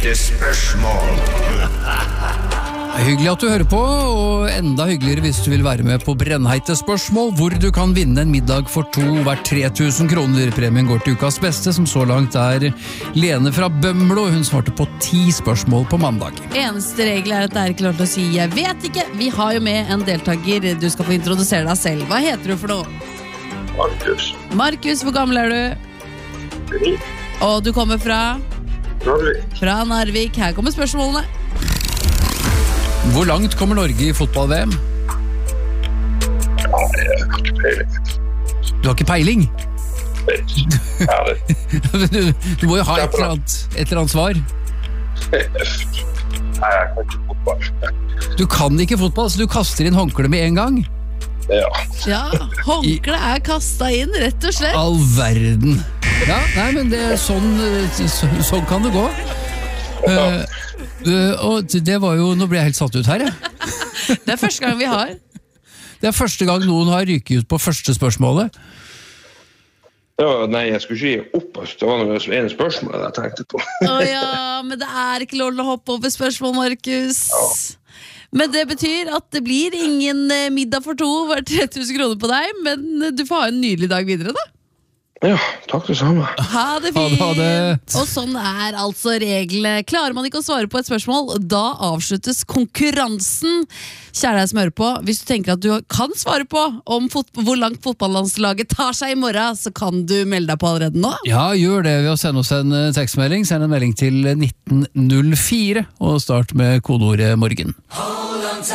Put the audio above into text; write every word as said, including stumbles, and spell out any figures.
Brennheite spørsmål. Hyggelig at du hører på, og enda hyggeligere hvis du vil være med på Brennheite spørsmål, hvor du kan vinne en middag for to hvert tre tusen kroner. Premien går til ukas beste, som så langt er Lene fra Bømlo. Hun svarte på ti spørsmål på mandag. Eneste regel er at det er ikke lov til å si «jeg vet ikke». Vi har jo med en deltaker. Du skal få introdusere deg selv. Hva heter du for noe? Markus. Markus, hvor gammel er du? Ni. Og du kommer fra? Narvik. Fra Narvik. Her kommer spørsmålene. Hvor langt kommer Norge i fotball-V M? Ja, jeg har ikke peiling. Du har ikke peiling? Vet. Ja, det. du, du må jo ha et eller annet, et eller annet svar. Nei, jeg kan ikke fotball. Du kan ikke fotball, så du kaster inn håndkle med en gang. Ja. Ja, håndkle er kastet inn, rett og slett. All verden. Ja, nei, men det er sånn, så, sånn kan det gå. Uh, uh, og det var jo, nå ble jeg helt satt ut her, ja. Det er første gang vi har. Det er første gang noen har ryket ut på første spørsmålet. Ja, nei, jeg skulle ikke gi opp. Det var noe en spørsmål jeg tenkte på. Åja, men det er ikke lov til å hoppe over spørsmål, Markus. Ja. Men det betyr at det blir ingen middag for to hvert tre tusen kroner på deg, men du får ha en nydelig dag videre da. Ja, takk det samme. Ha det fint. Ha det, ha det. Og sånn er altså reglene. Klarer man ikke å svare på et spørsmål, da avsluttes konkurransen. Kjære deg som hører på, hvis du tenker at du kan svare på om hvor langt fotballandslaget tar seg i morgen, så kan du melde deg på allerede nå. Ja, gjør det ved å sende oss en tekstmelding. Send en melding til nitten null fire og start med kodeordet morgen.